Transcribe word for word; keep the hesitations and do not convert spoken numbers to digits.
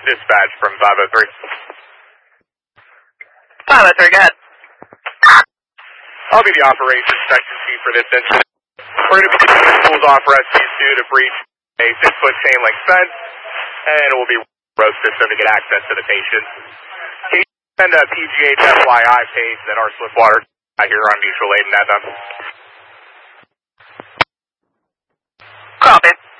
Dispatch from five oh three. five oh three, go ahead. I'll be the operations section chief for this incident. We're going to be doing schools off rescues due to breach a six-foot chain link fence, and it will be road system to get access to the patient. Can you send a P G H F Y I page that our slip water here on mutual aid and F M? Copy.